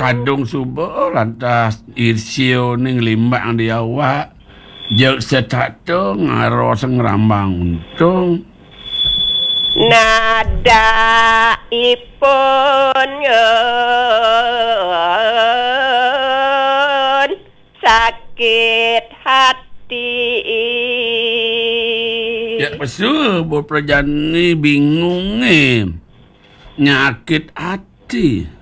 kadung subuh lantas irsio ni ngelimbang di awak. Jauh setatu ngaro sengrambang untung. Nada ipun yun sakit hati. Ya pesu, bu perjani bingung nyakit hati.